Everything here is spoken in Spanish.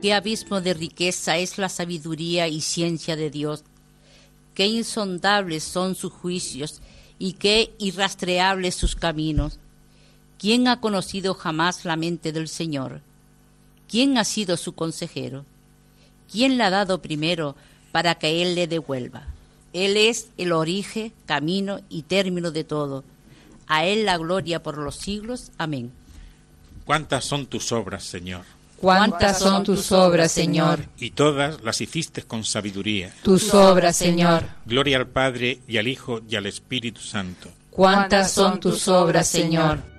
qué abismo de riqueza es la sabiduría y ciencia de Dios, qué insondables son sus juicios y qué irrastreables sus caminos. ¿Quién ha conocido jamás la mente del Señor? ¿Quién ha sido su consejero? ¿Quién le ha dado primero para que Él le devuelva? Él es el origen, camino y término de todo. A Él la gloria por los siglos. Amén. ¿Cuántas son tus obras, Señor? ¿Cuántas son tus obras, Señor? Y todas las hiciste con sabiduría. Tus obras, Señor. Gloria al Padre, y al Hijo, y al Espíritu Santo. ¿Cuántas son tus obras, Señor?